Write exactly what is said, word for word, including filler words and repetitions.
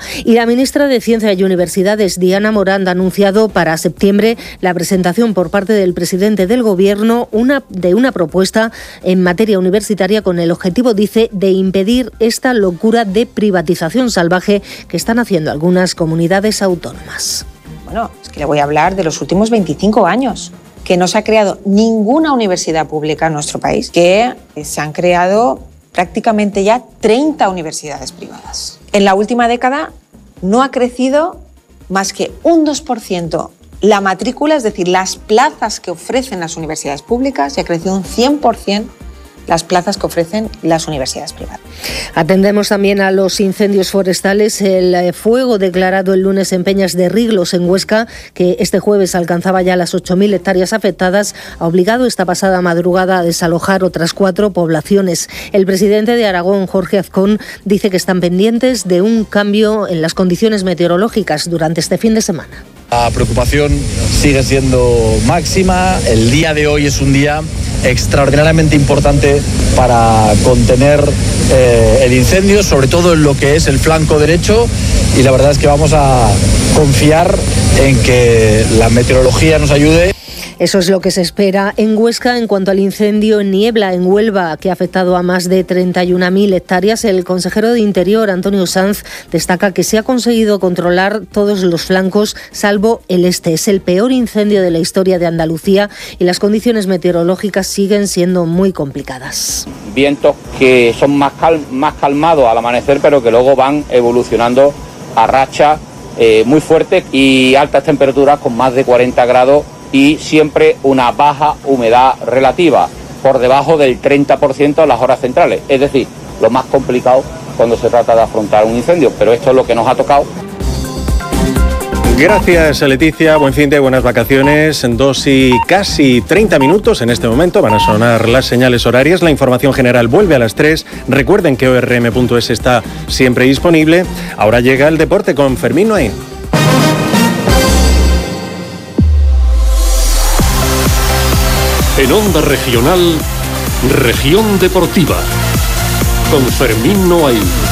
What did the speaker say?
Y la ministra de Ciencia y Universidades, Diana Morant, ha anunciado para septiembre la presentación por parte del presidente del Gobierno una, de una propuesta en materia universitaria con el objetivo, dice, de impedir esta locura de privatización salvaje que están haciendo algunas comunidades autónomas. Bueno, es que le voy a hablar de los últimos veinticinco años, que no se ha creado ninguna universidad pública en nuestro país, que se han creado prácticamente ya treinta universidades privadas. En la última década no ha crecido más que un dos por ciento la matrícula, es decir, las plazas que ofrecen las universidades públicas, y ha crecido un cien por ciento las plazas que ofrecen las universidades privadas. Atendemos también a los incendios forestales. El fuego declarado el lunes en Peñas de Riglos, en Huesca, que este jueves alcanzaba ya las ocho mil hectáreas afectadas, ha obligado esta pasada madrugada a desalojar otras cuatro poblaciones. El presidente de Aragón, Jorge Azcón, dice que están pendientes de un cambio en las condiciones meteorológicas durante este fin de semana. La preocupación sigue siendo máxima. El día de hoy es un día extraordinariamente importante para contener eh, el incendio, sobre todo en lo que es el flanco derecho, y la verdad es que vamos a confiar en que la meteorología nos ayude. Eso es lo que se espera en Huesca. En cuanto al incendio en Niebla, en Huelva, que ha afectado a más de treinta y una mil hectáreas, el consejero de Interior, Antonio Sanz, destaca que se ha conseguido controlar todos los flancos, salvo el este. Es el peor incendio de la historia de Andalucía y las condiciones meteorológicas siguen siendo muy complicadas. Vientos que son más, cal- más calmados al amanecer, pero que luego van evolucionando a rachas eh, muy fuertes y altas temperaturas con más de cuarenta grados, y siempre una baja humedad relativa, por debajo del treinta por ciento en las horas centrales. Es decir, lo más complicado cuando se trata de afrontar un incendio, pero esto es lo que nos ha tocado. Gracias, Leticia. Buen fin de buenas vacaciones. En dos y casi treinta minutos en este momento van a sonar las señales horarias. La información general vuelve a las tres. Recuerden que o r m punto es está siempre disponible. Ahora llega el deporte con Fermín Noain. En Onda Regional, Región Deportiva, con Fermín Noain.